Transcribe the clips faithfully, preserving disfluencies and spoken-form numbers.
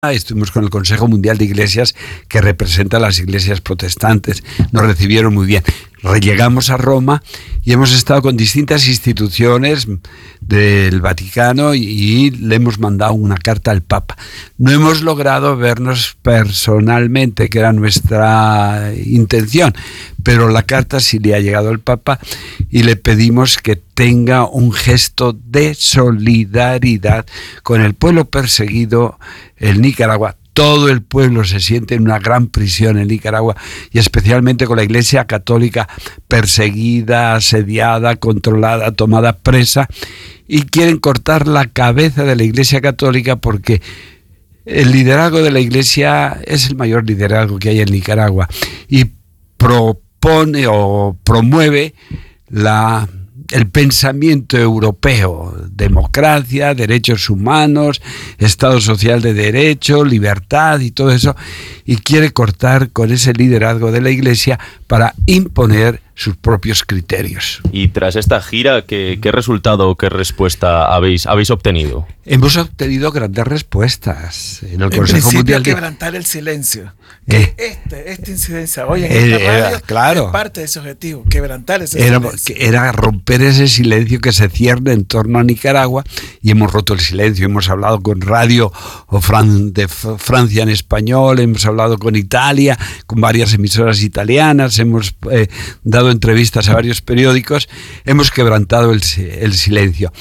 Estuvimos con el Consejo Mundial de Iglesias, que representa a las iglesias protestantes. Nos recibieron muy bien. Llegamos a Roma y hemos estado con distintas instituciones del Vaticano y, y le hemos mandado una carta al Papa. No hemos logrado vernos personalmente, que era nuestra intención, pero la carta sí le ha llegado al Papa y le pedimos que tenga un gesto de solidaridad con el pueblo perseguido en Nicaragua. Todo el pueblo se siente en una gran prisión en Nicaragua y especialmente con la Iglesia Católica perseguida, asediada, controlada, tomada presa, y quieren cortar la cabeza de la Iglesia Católica porque el liderazgo de la Iglesia es el mayor liderazgo que hay en Nicaragua y propone o promueve la el pensamiento europeo, democracia, derechos humanos, Estado social de derecho, libertad y todo eso, y quiere cortar con ese liderazgo de la Iglesia para imponer sus propios criterios. Y tras esta gira, ¿qué, qué resultado o qué respuesta habéis, habéis obtenido? Hemos obtenido grandes respuestas en el en Consejo Mundial de... quebrantar el silencio. Eh, este, esta incidencia hoy en eh, esta radio era, claro, es parte de ese objetivo, quebrantar ese era, silencio. Era romper ese silencio que se cierne en torno a Nicaragua, y hemos roto el silencio. Hemos hablado con Radio o Fran, de Francia en español, hemos hablado con Italia, con varias emisoras italianas, hemos eh, dado entrevistas a varios periódicos, hemos quebrantado el, el silencio.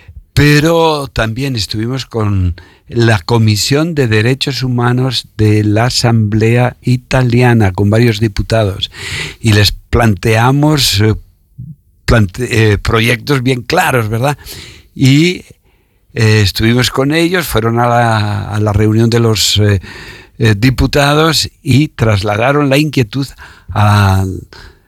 Pero también estuvimos con la Comisión de Derechos Humanos de la Asamblea Italiana, con varios diputados, y les planteamos eh, plante, eh, proyectos bien claros, ¿verdad? Y eh, estuvimos con ellos, fueron a la, a la reunión de los eh, eh, diputados y trasladaron la inquietud al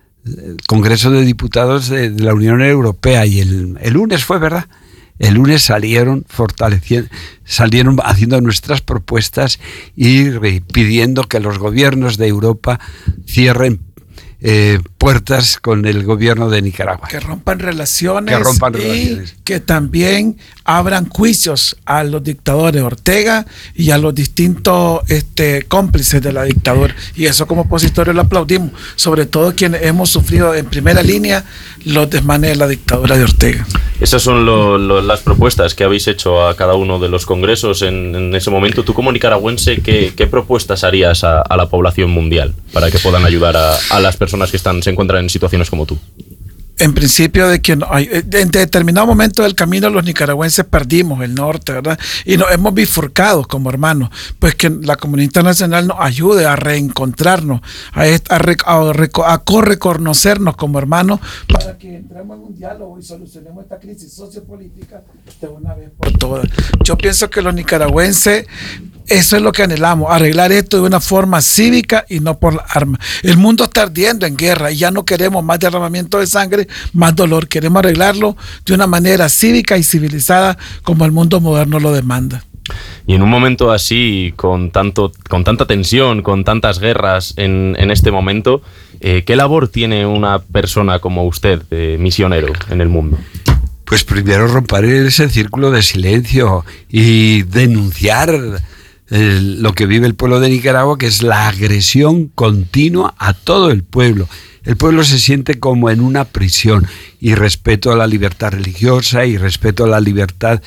Congreso de Diputados de, de la Unión Europea, y el, el lunes fue, ¿verdad? El lunes salieron fortaleciendo, salieron haciendo nuestras propuestas y pidiendo que los gobiernos de Europa cierren eh, puertas con el gobierno de Nicaragua. Que rompan relaciones, que rompan y relaciones. que también abran juicios a los dictadores Ortega y a los distintos este, cómplices de la dictadura. Y eso como opositores lo aplaudimos, sobre todo quienes hemos sufrido en primera línea los desmanes de la dictadura de Ortega. Esas son lo, lo, las propuestas que habéis hecho a cada uno de los congresos en, en ese momento. Tú como nicaragüense, ¿qué, qué propuestas harías a, a la población mundial para que puedan ayudar a, a las personas que están, se encuentran en situaciones como tú? En principio de que no hay, en determinado momento del camino los nicaragüenses perdimos el norte, ¿verdad? Y nos hemos bifurcado como hermanos. Pues que la comunidad internacional nos ayude a reencontrarnos, a, a, a, a correconocernos como hermanos para que entremos en un diálogo y solucionemos esta crisis sociopolítica de una vez por todas. Yo pienso que los nicaragüenses, eso es lo que anhelamos, arreglar esto de una forma cívica y no por armas. El mundo está ardiendo en guerra y ya no queremos más derramamiento de sangre, más dolor. Queremos arreglarlo de una manera cívica y civilizada como el mundo moderno lo demanda. Y en un momento así, con tanto, con tanta tensión, con tantas guerras en, en este momento, eh, ¿qué labor tiene una persona como usted, eh, misionero en el mundo? Pues primero romper ese círculo de silencio y denunciar El, lo que vive el pueblo de Nicaragua, que es la agresión continua a todo el pueblo. El pueblo se siente como en una prisión, y respeto a la libertad religiosa y respeto a la libertad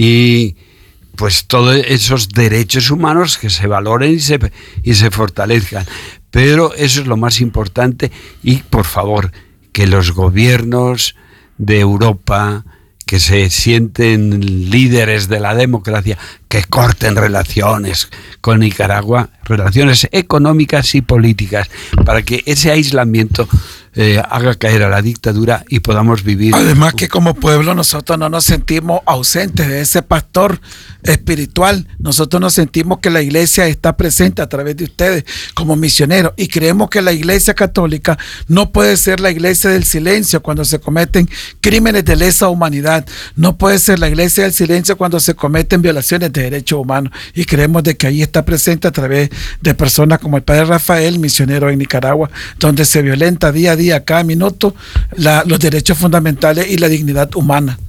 y pues todos esos derechos humanos que se valoren y se, y se fortalezcan. Pero eso es lo más importante, y por favor, que los gobiernos de Europa, que se sienten líderes de la democracia, que corten relaciones con Nicaragua, relaciones económicas y políticas, para que ese aislamiento eh, haga caer a la dictadura y podamos vivir. Además que como pueblo nosotros no nos sentimos ausentes de ese pastor espiritual. Nosotros nos sentimos que la iglesia está presente a través de ustedes como misioneros, y creemos que la iglesia católica no puede ser la iglesia del silencio cuando se cometen crímenes de lesa humanidad, no puede ser la iglesia del silencio cuando se cometen violaciones de derechos humanos, y creemos de que ahí está presente a través de personas como el padre Rafael, misionero en Nicaragua, donde se violenta día a día, cada minuto, la, los derechos fundamentales y la dignidad humana.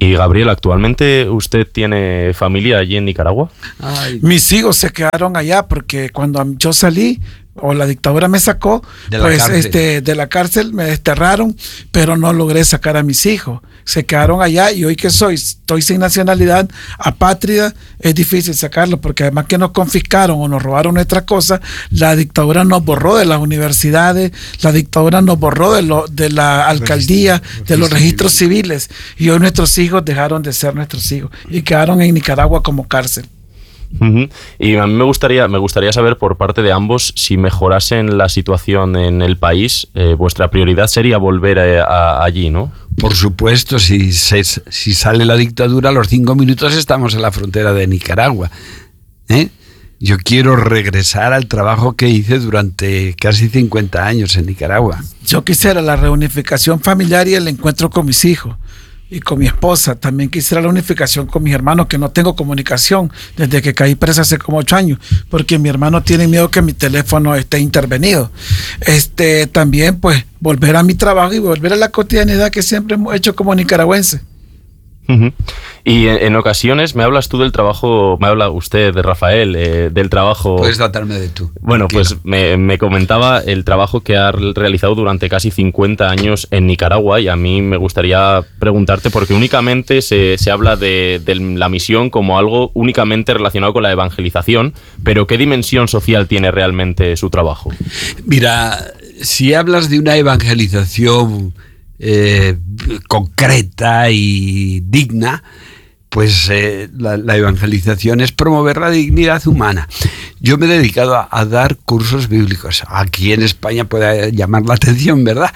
Y Gabriel, ¿actualmente usted tiene familia allí en Nicaragua? Ay. Mis hijos se quedaron allá porque cuando yo salí, o la dictadura me sacó, de pues este de la cárcel me desterraron, pero no logré sacar a mis hijos. Se quedaron allá y hoy que soy, estoy sin nacionalidad, apátrida, es difícil sacarlo porque además que nos confiscaron o nos robaron nuestras cosas, la dictadura nos borró de las universidades, la dictadura nos borró de, lo, de la alcaldía, de los registros civiles, y hoy nuestros hijos dejaron de ser nuestros hijos y quedaron en Nicaragua como cárcel. Uh-huh. Y a mí me gustaría, me gustaría saber por parte de ambos, si mejorasen la situación en el país, eh, vuestra prioridad sería volver a, a, allí, ¿no? Por supuesto, si, se, si sale la dictadura, a los cinco minutos estamos en la frontera de Nicaragua. ¿eh? Yo quiero regresar al trabajo que hice durante casi cincuenta años en Nicaragua. Yo quisiera la reunificación familiar y el encuentro con mis hijos. Y con mi esposa. También quisiera la unificación con mis hermanos, que no tengo comunicación desde que caí presa hace como ocho años, porque mi hermano tiene miedo que mi teléfono esté intervenido. Este, también pues volver a mi trabajo y volver a la cotidianidad que siempre hemos hecho como nicaragüenses. Uh-huh. Y en, en ocasiones me hablas tú del trabajo, me habla usted de Rafael, eh, del trabajo... Puedes tratarme de tú. Bueno, pues me, me comentaba el trabajo que ha realizado durante casi cincuenta años en Nicaragua, y a mí me gustaría preguntarte, porque únicamente se, se habla de, de la misión como algo únicamente relacionado con la evangelización, pero ¿qué dimensión social tiene realmente su trabajo? Mira, si hablas de una evangelización... Eh, concreta y digna, pues eh, la, la evangelización es promover la dignidad humana. Yo me he dedicado a, a dar cursos bíblicos. Aquí en España puede llamar la atención, ¿verdad?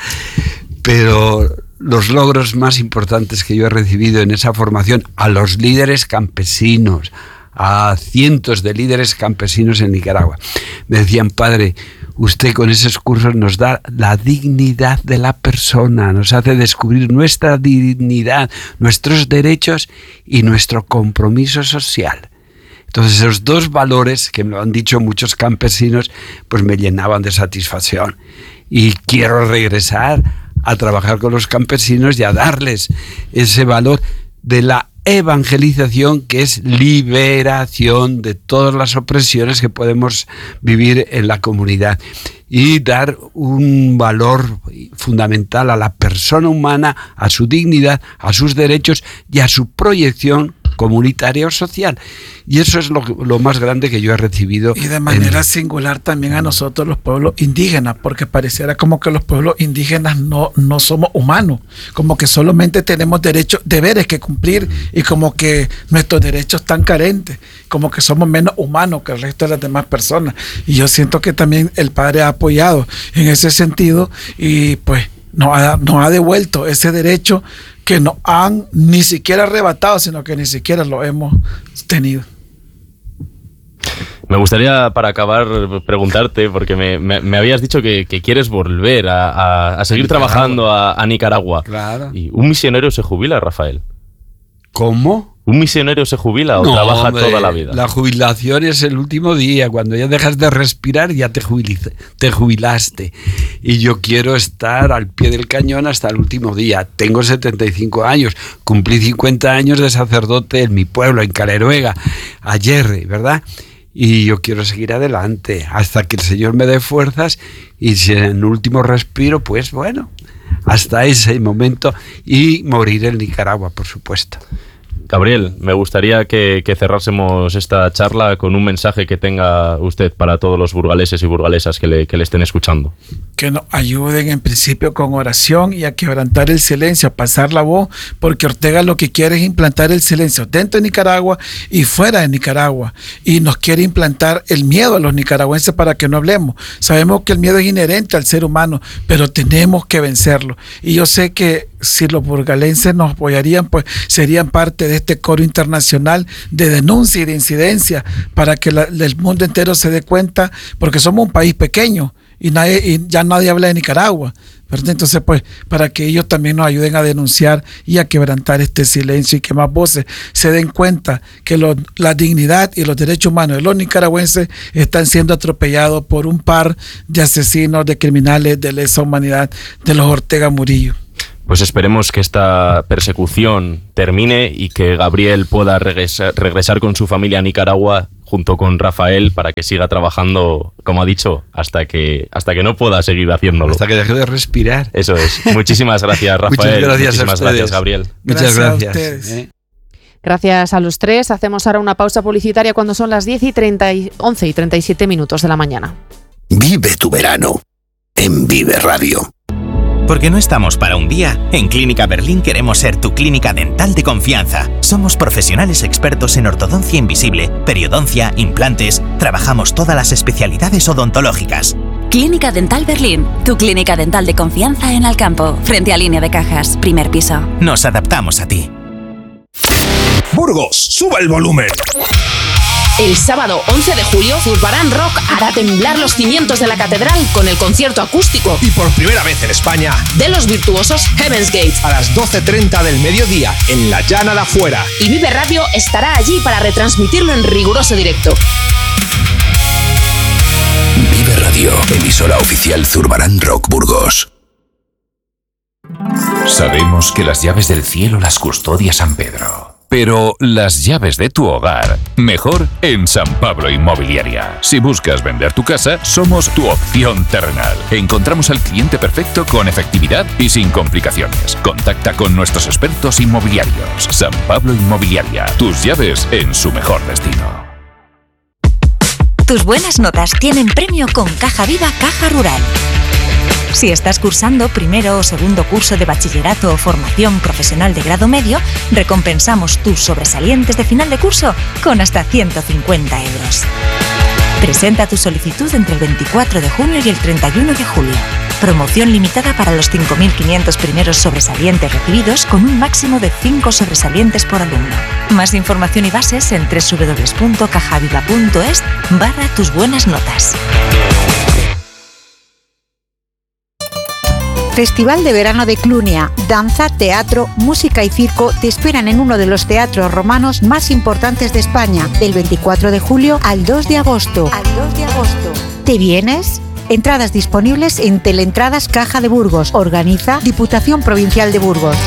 Pero los logros más importantes que yo he recibido en esa formación a los líderes campesinos, a cientos de líderes campesinos en Nicaragua, me decían: padre, usted con esos cursos nos da la dignidad de la persona, nos hace descubrir nuestra dignidad, nuestros derechos y nuestro compromiso social. Entonces esos dos valores, que me lo han dicho muchos campesinos, pues me llenaban de satisfacción. Y quiero regresar a trabajar con los campesinos y a darles ese valor de la evangelización, que es liberación de todas las opresiones que podemos vivir en la comunidad, y dar un valor fundamental a la persona humana, a su dignidad, a sus derechos y a su proyección comunitaria o social. Y eso es lo, lo más grande que yo he recibido. Y de manera en... singular también a nosotros los pueblos indígenas, porque pareciera como que los pueblos indígenas no, no somos humanos, como que solamente tenemos derechos, deberes que cumplir, y como que nuestros derechos están carentes, como que somos menos humanos que el resto de las demás personas. Y yo siento que también el Padre ha apoyado en ese sentido, y pues nos ha, nos ha devuelto ese derecho que nos han ni siquiera arrebatado, sino que ni siquiera lo hemos tenido. Me gustaría, para acabar, preguntarte, porque me, me, me habías dicho que, que quieres volver a, a, a seguir a trabajando a, a Nicaragua. Claro. ¿Y un misionero se jubila, Rafael? ¿Cómo? ¿Un misionero se jubila o no, trabaja hombre, toda la vida? La jubilación es el último día. Cuando ya dejas de respirar, ya te, jubiliz- te jubilaste. Y yo quiero estar al pie del cañón hasta el último día. Tengo setenta y cinco años. Cumplí cincuenta años de sacerdote en mi pueblo, en Caleruega, ayer, ¿verdad? Y yo quiero seguir adelante hasta que el Señor me dé fuerzas, y si en el último respiro, pues bueno, hasta ese momento, y morir en Nicaragua, por supuesto. Gabriel, me gustaría que, que cerrásemos esta charla con un mensaje que tenga usted para todos los burgaleses y burgalesas que le, que le estén escuchando. Que nos ayuden en principio con oración y a quebrantar el silencio, a pasar la voz, porque Ortega lo que quiere es implantar el silencio dentro de Nicaragua y fuera de Nicaragua, y nos quiere implantar el miedo a los nicaragüenses para que no hablemos. Sabemos que el miedo es inherente al ser humano, pero tenemos que vencerlo, y yo sé que si los burgalenses nos apoyarían, pues serían parte de este coro internacional de denuncia y de incidencia, para que la, el mundo entero se dé cuenta, porque somos un país pequeño y, nadie, y ya nadie habla de Nicaragua, ¿verdad? Entonces, pues, para que ellos también nos ayuden a denunciar y a quebrantar este silencio, y que más voces se den cuenta que lo, la dignidad y los derechos humanos de los nicaragüenses están siendo atropellados por un par de asesinos, de criminales de lesa humanidad, de los Ortega Murillo. Pues esperemos que esta persecución termine y que Gabriel pueda regresar, regresar con su familia a Nicaragua junto con Rafael para que siga trabajando, como ha dicho, hasta que hasta que no pueda seguir haciéndolo. Hasta que deje de respirar. Eso es. Muchísimas gracias, Rafael. Muchas gracias Muchísimas gracias, Gabriel. Muchas Gracias gracias. a ¿eh? Gracias a los tres. Hacemos ahora una pausa publicitaria cuando son las diez y treinta y once y treinta y siete minutos de la mañana. Vive tu verano en Vive Radio. Porque no estamos para un día, en Clínica Berlín queremos ser tu clínica dental de confianza. Somos profesionales expertos en ortodoncia invisible, periodoncia, implantes. Trabajamos todas las especialidades odontológicas. Clínica Dental Berlín, tu clínica dental de confianza en Alcampo, frente a Línea de Cajas, primer piso. Nos adaptamos a ti. Burgos, suba el volumen. El sábado once de julio, Zurbarán Rock hará temblar los cimientos de la catedral con el concierto acústico Y por primera vez en España, de los virtuosos Heaven's Gate. a las doce treinta del mediodía, en la Llana de Afuera. Y Vive Radio estará allí para retransmitirlo en riguroso directo. Vive Radio, emisora oficial Zurbarán Rock Burgos. Sabemos que las llaves del cielo las custodia San Pedro. Pero las llaves de tu hogar, mejor en San Pablo Inmobiliaria. Si buscas vender tu casa, somos tu opción terrenal. Encontramos al cliente perfecto con efectividad y sin complicaciones. Contacta con nuestros expertos inmobiliarios. San Pablo Inmobiliaria, tus llaves en su mejor destino. Tus buenas notas tienen premio con Caja Viva Caja Rural. Si estás cursando primero o segundo curso de bachillerato o formación profesional de grado medio, recompensamos tus sobresalientes de final de curso con hasta ciento cincuenta euros. Presenta tu solicitud entre el veinticuatro de junio y el treinta y uno de julio. Promoción limitada para los cinco mil quinientos primeros sobresalientes recibidos con un máximo de cinco sobresalientes por alumno. Más información y bases en doble u doble u doble u punto cajaviva punto es barra tus buenas notas. Festival de Verano de Clunia. Danza, teatro, música y circo te esperan en uno de los teatros romanos más importantes de España, del veinticuatro de julio al dos de agosto. Al dos de agosto. ¿Te vienes? Entradas disponibles en Teleentradas Caja de Burgos. Organiza Diputación Provincial de Burgos.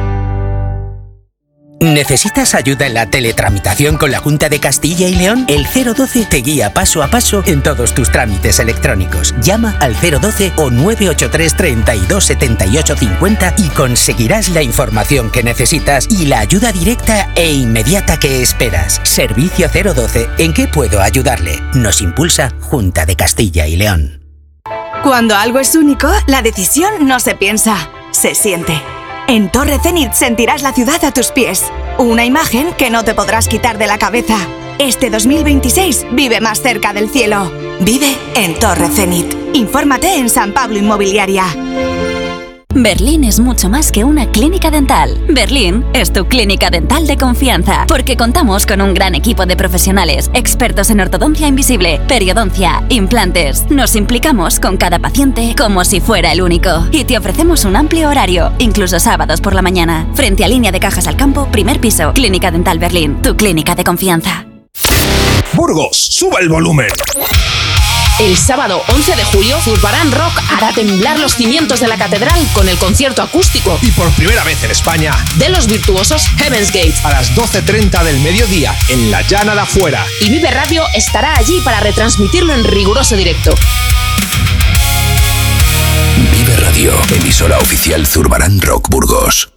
¿Necesitas ayuda en la teletramitación con la Junta de Castilla y León? El cero doce te guía paso a paso en todos tus trámites electrónicos. Llama al cero doce o nueve ocho tres, treinta y dos, setenta y ocho, cincuenta y conseguirás la información que necesitas y la ayuda directa e inmediata que esperas. Servicio cero doce. ¿En qué puedo ayudarle? Nos impulsa Junta de Castilla y León. Cuando algo es único, la decisión no se piensa, se siente. En Torre Zenit sentirás la ciudad a tus pies. Una imagen que no te podrás quitar de la cabeza. Este dos mil veintiséis vive más cerca del cielo. Vive en Torre Zenit. Infórmate en San Pablo Inmobiliaria. Berlín es mucho más que una clínica dental. Berlín es tu clínica dental de confianza, porque contamos con un gran equipo de profesionales, expertos en ortodoncia invisible, periodoncia, implantes. Nos implicamos con cada paciente como si fuera el único. Y te ofrecemos un amplio horario, incluso sábados por la mañana. Frente a Línea de Cajas Alcampo, primer piso. Clínica Dental Berlín, tu clínica de confianza. Burgos, suba el volumen. El sábado once de julio, Zurbarán Rock hará temblar los cimientos de la catedral con el concierto acústico Y por primera vez en España, de los virtuosos Heaven's Gate. a las doce treinta del mediodía, en la Llana de Afuera. Y Vive Radio estará allí para retransmitirlo en riguroso directo. Vive Radio, emisora oficial Zurbarán Rock Burgos.